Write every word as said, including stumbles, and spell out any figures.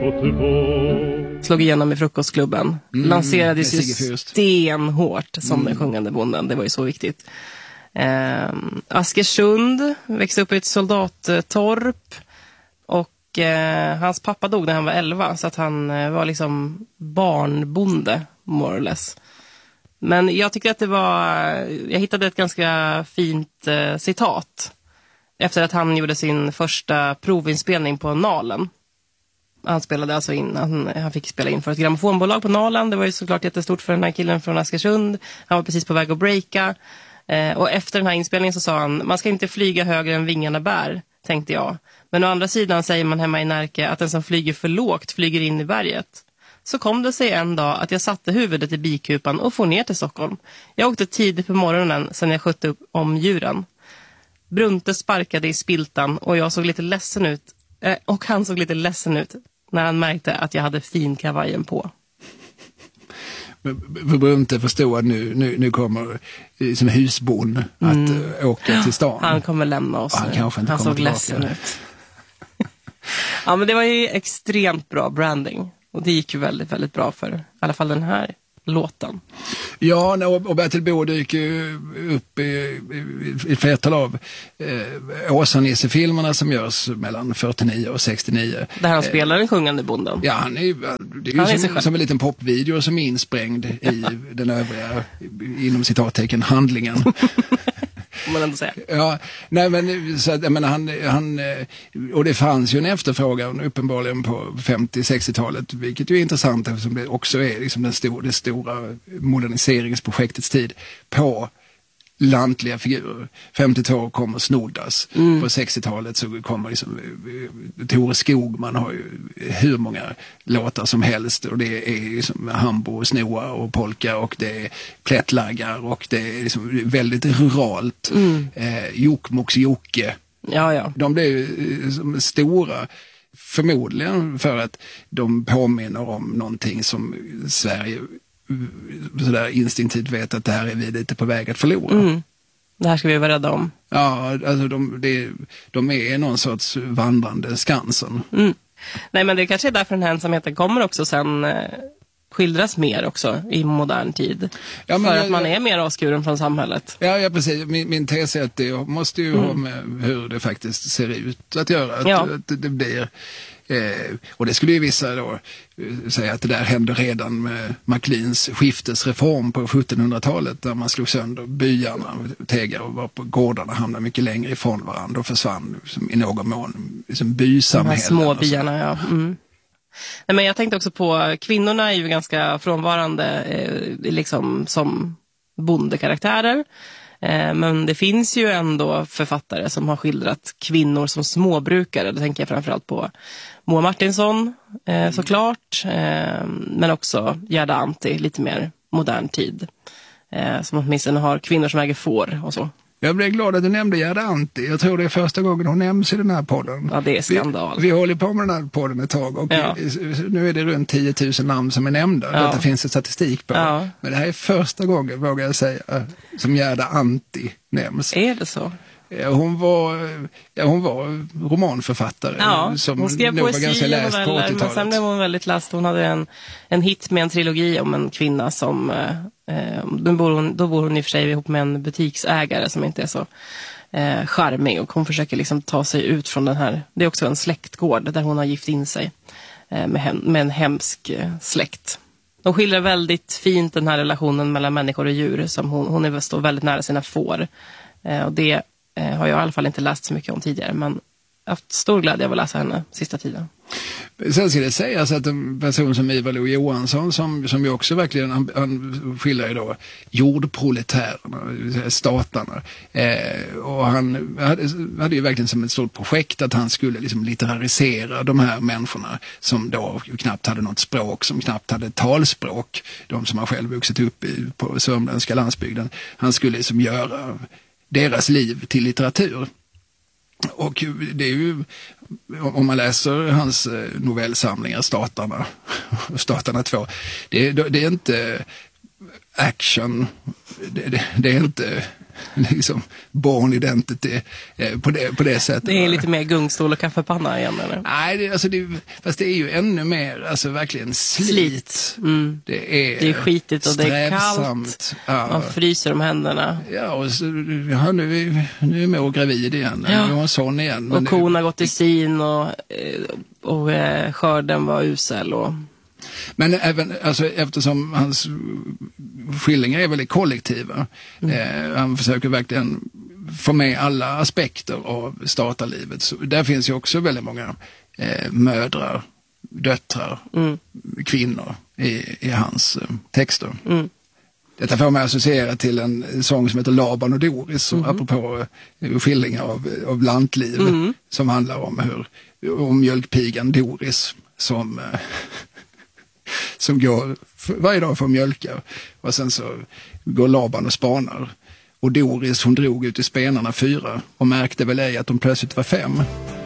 Slog igenom i Frukostklubben. Mm, Lanserades ju stenhårt som mm. den sjungande bonden. Det var ju så viktigt. Eh, Askersund växte upp i ett soldattorp. Och eh, hans pappa dog när han var elva. Så att han eh, var liksom barnbonde, more or less. Men jag tycker att det var... Jag hittade ett ganska fint eh, citat. Efter att han gjorde sin första provinspelning på Nalen. Han spelade alltså in, han, han fick spela in för ett grammofonbolag på Nalen. Det var ju såklart jättestort för den här killen från Askersund. Han var precis på väg att breaka. Eh, och efter den här inspelningen så sa han, man ska inte flyga högre än vingarna bär, tänkte jag. Men å andra sidan säger man hemma i Närke att den som flyger för lågt flyger in i berget. Så kom det sig en dag att jag satte huvudet i bikupan och får ner till Stockholm. Jag åkte tidigt på morgonen sedan jag skötte upp om djuren. Brunte sparkade i spiltan och jag såg lite ledsen ut. Eh, och han såg lite ledsen ut när han märkte att jag hade fin kavajen på. För Brunte förstod att nu, nu, nu kommer som husbon att mm. åka till stan. Han kommer lämna oss. Han, kanske inte han såg tillbaka. ledsen ut. Ja, men det var ju extremt bra branding. Och det gick ju väldigt, väldigt bra för i alla fall den här låten. Ja, och Bertil Bo dyker ju upp i, i ett flertal av eh, Åsa-Nisse-filmerna som görs mellan fyrtionio och sextionio. Där han spelar den sjungande bonden. Ja, han är, det är ju han är som, som en liten popvideo som är insprängd i den övriga, inom citattecken, handlingen. Man ändå säga. Ja, nej men, så att, jag menar, han, han, och det fanns ju en efterfrågan uppenbarligen på femtio-sextiotalet, vilket ju är intressant eftersom det också är liksom den stor, det stora moderniseringsprojektets tid på lantliga figurer. femtiotvå kommer Snoddas. Mm. På sextiotalet så kommer liksom Tore Skogman har ju hur många låtar som helst och det är liksom Hambo och Snoa och polka och det är plättlaggar och det är liksom väldigt ruralt. Mm. Eh, Jokkmokks Jocke. Ja, ja. De blev ju stora förmodligen för att de påminner om någonting som Sverige sådär instinktivt vet att det här är vi lite på väg att förlora. Mm. Det här ska vi vara rädda om. Ja, alltså de, det, de är någon sorts vandrande Skansen. Mm. Nej, men det kanske är därför den här ensamheten kommer också sen eh, skildras mer också i modern tid. Ja, men för jag, att man är mer avskuren från samhället. Ja, ja precis. Min, min tes är att det måste ju mm. ha med hur det faktiskt ser ut att göra. Att, ja. att det blir... Eh, och det skulle ju vissa då eh, säga att det där hände redan med Macleans skiftesreform på sjuttonhundratalet där man slog sönder byarna, tegar och var på gårdarna hamnade mycket längre ifrån varandra och försvann liksom, i någon mån liksom, bysamhällen. De små byarna, ja. Mm. Nej, men jag tänkte också på kvinnorna är ju ganska frånvarande eh, liksom som bondekaraktärer. Men det finns ju ändå författare som har skildrat kvinnor som småbrukare. Då tänker jag framförallt på Moa Martinsson eh, såklart. Eh, men också Gerda Antti, lite mer modern tid. Eh, som åtminstone har kvinnor som äger får och så. Jag blev glad att du nämnde Gerda Antti. Jag tror det är första gången hon nämns i den här podden. Ja, det är skandal. Vi, vi håller på med den här podden ett tag och ja. Nu är det runt tio tusen namn som är nämnda. Ja. Detta finns det statistik på. Ja. Men det här är första gången, vågar jag säga, som Gerda Antti nämns. Är det så? Hon var, ja, hon var romanförfattare. Ja, som hon skrev poesi och noveller, men sen blev hon väldigt läst. Hon hade en, en hit med en trilogi om en kvinna som, eh, då, bor hon, då bor hon i och för sig ihop med en butiksägare som inte är så eh, charmig och hon försöker liksom ta sig ut från den här, det är också en släktgård där hon har gift in sig eh, med, hem, med en hemsk eh, släkt. De skildrar väldigt fint den här relationen mellan människor och djur som hon, hon är står väldigt nära sina får eh, och det har jag i alla fall inte läst så mycket om tidigare, men jag har haft stor glädje av att läsa henne sista tiden. Sen ska det sägas att en person som Ivar Lo Johansson som, som ju också verkligen han, han skildrar ju då jordproletärerna, statarna eh, och han hade, hade ju verkligen som ett stort projekt att han skulle liksom litterarisera de här människorna som då knappt hade något språk, som knappt hade talspråk, de som har själv vuxit upp i, på sörmländska landsbygden. Han skulle liksom göra deras liv till litteratur. Och det är ju, om man läser hans novellsamlingar Statarna och Statarna två, det, det är inte action, det, det, det är inte liksom born identity eh, på, det, på det sättet. Det är lite mer gungstol och kaffepanna igen, eller? Nej, det, alltså det, fast det är ju ännu mer, alltså verkligen slit. slit. Mm. Det är Det är skitigt och det är strävsamt. kallt. Ja. Man fryser om händerna. Ja, och så, ja, nu, är, nu är mor gravid igen. Ja. Nu har en son igen. Men och korna har gått i sin och, och, och eh, skörden var usel. Och... Men även, alltså, eftersom hans skildringar är väldigt kollektiva. Mm. Eh, han försöker verkligen få med alla aspekter av statarlivet. Så där finns ju också väldigt många eh, mödrar, döttrar, mm. kvinnor i, i hans eh, texter. Mm. Detta får mig associera till en sång som heter Laban och Doris, mm. apropå uh, skildringar av, av lantliv, mm. som handlar om hur om mjölkpigan Doris som, uh, som går varje dag för att mjölka, och sen så går Laban och spanar. Och Doris, hon drog ut i spenarna fyra och märkte väl ej att de plötsligt var fem.